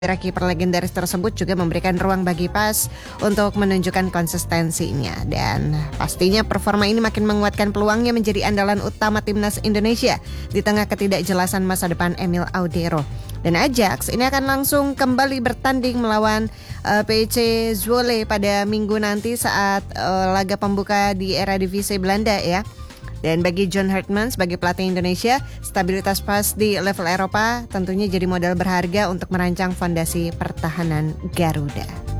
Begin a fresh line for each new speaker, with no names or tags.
Kiper legendaris tersebut juga memberikan ruang bagi PAS untuk menunjukkan konsistensinya. Dan pastinya performa ini makin menguatkan peluangnya menjadi andalan utama timnas Indonesia di tengah ketidakjelasan masa depan Emil Audero. Dan Ajax ini akan langsung kembali bertanding melawan PEC Zwolle pada minggu nanti saat laga pembuka di Eredivisie Belanda ya. Dan bagi John Hartman sebagai pelatih Indonesia, stabilitas PAS di level Eropa tentunya jadi modal berharga untuk merancang fondasi pertahanan Garuda.